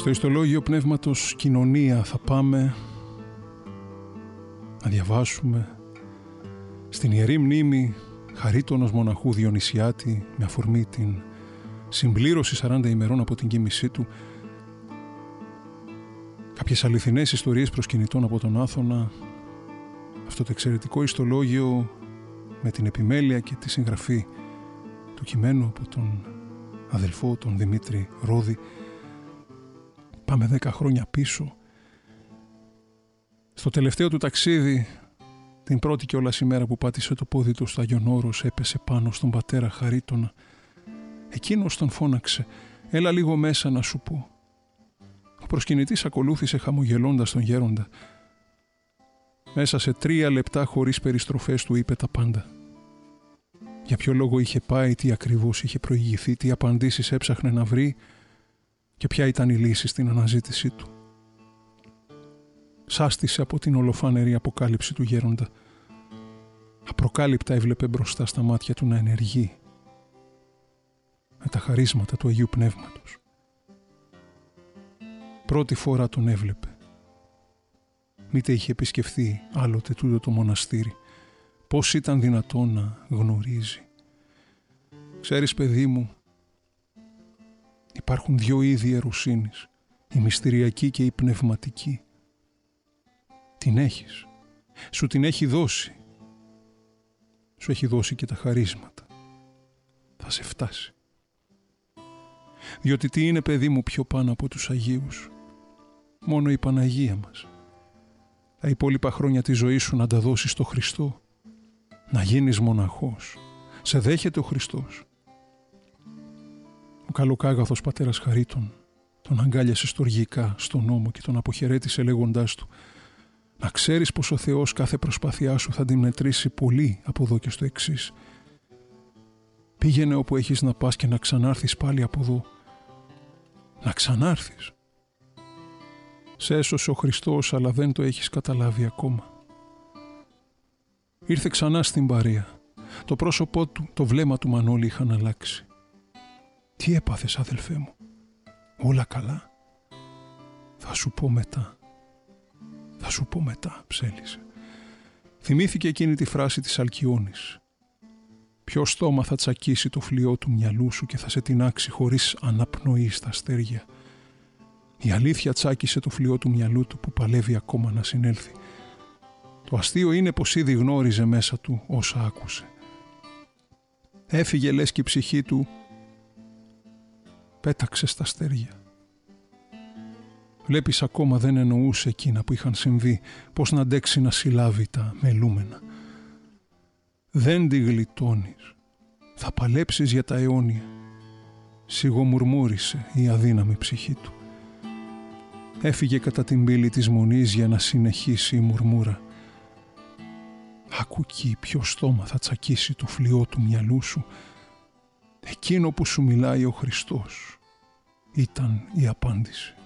Στο ιστολόγιο Πνεύματος Κοινωνία θα πάμε να διαβάσουμε στην Ιερή Μνήμη Χαρίτωνος Μοναχού Διονυσιάτη, με αφορμή την συμπλήρωση 40 ημερών από την κοίμησή του, κάποιες αληθινές ιστορίες προσκυνητών από τον Άθωνα. Αυτό το εξαιρετικό ιστολόγιο με την επιμέλεια και τη συγγραφή του κειμένου από τον αδελφό τον Δημήτρη Ρόδη. Πάμε 10 χρόνια πίσω, στο τελευταίο του ταξίδι, την πρώτη κιόλας ημέρα που πάτησε το πόδι του στο Άγιον Όρος, έπεσε πάνω στον πατέρα Χαρίτωνα. Εκείνος τον φώναξε: «Έλα λίγο μέσα να σου πω». Ο προσκυνητής ακολούθησε χαμογελώντας τον γέροντα. Μέσα σε 3 λεπτά χωρίς περιστροφές του είπε τα πάντα. Για ποιο λόγο είχε πάει, τι ακριβώς είχε προηγηθεί, τι απαντήσεις έψαχνε να βρει και ποια ήταν η λύση στην αναζήτησή του. Σάστησε από την ολοφάνερη αποκάλυψη του γέροντα. Απροκάλυπτα έβλεπε μπροστά στα μάτια του να ενεργεί με τα χαρίσματα του Αγίου Πνεύματος. Πρώτη φορά τον έβλεπε. Μήτε είχε επισκεφθεί άλλοτε τούτο το μοναστήρι. Πώς ήταν δυνατόν να γνωρίζει. «Ξέρεις, παιδί μου, υπάρχουν 2 είδη ιεροσύνης, η μυστηριακή και η πνευματική. Την έχεις. Σου την έχει δώσει. Σου έχει δώσει και τα χαρίσματα. Θα σε φτάσει. Διότι τι είναι, παιδί μου, πιο πάνω από τους Αγίους? Μόνο η Παναγία μας. Τα υπόλοιπα χρόνια της ζωής σου να τα δώσεις στο Χριστό. Να γίνεις μοναχός. Σε δέχεται ο Χριστός». Ο καλοκάγαθος πατέρας Χαρίτων τον αγκάλιασε στοργικά στον ώμο και τον αποχαιρέτησε λέγοντάς του: «Να ξέρεις πως ο Θεός κάθε προσπάθειά σου θα την μετρήσει πολύ από εδώ και στο εξής. Πήγαινε όπου έχεις να πας και να ξανάρθεις πάλι από εδώ. Να ξανάρθεις. Σε έσωσε ο Χριστός, αλλά δεν το έχεις καταλάβει ακόμα». Ήρθε ξανά στην παρέα. Το πρόσωπό του, το βλέμμα του Μανώλη είχαν αλλάξει. «Τι έπαθες, αδελφέ μου? Όλα καλά? Θα σου πω μετά. Θα σου πω μετά», ψέλισε. Θυμήθηκε εκείνη τη φράση της Αλκιόνης. «Ποιο στόμα θα τσακίσει το φλοιό του μυαλού σου και θα σε τινάξει χωρίς αναπνοή στα αστέρια». Η αλήθεια τσάκισε το φλοιό του μυαλού του που παλεύει ακόμα να συνέλθει. Το αστείο είναι πως ήδη γνώριζε μέσα του όσα άκουσε. Έφυγε λες και η ψυχή του πέταξε στα αστέρια. Βλέπεις, ακόμα δεν εννοούσε εκείνα που είχαν συμβεί, πώς να αντέξει να συλλάβει τα μελούμενα. Δεν τη γλιτώνεις. Θα παλέψεις για τα αιώνια. Σιγομουρμούρισε η αδύναμη ψυχή του. Έφυγε κατά την πύλη της μονής για να συνεχίσει η μουρμούρα. «Άκου εκεί ποιο στόμα θα τσακίσει το φλοιό του μυαλού σου. Εκείνο που σου μιλάει ο Χριστός», ήταν η απάντηση.